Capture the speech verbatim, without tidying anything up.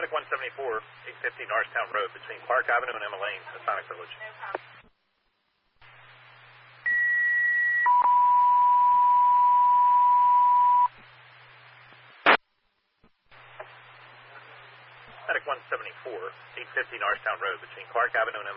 Medic one seventy-four, eight fifty Norristown Road between Clark Avenue and Emma Lane, Masonic Village. Medic one seventy-four, eight fifty Norristown Road between Clark Avenue and Emma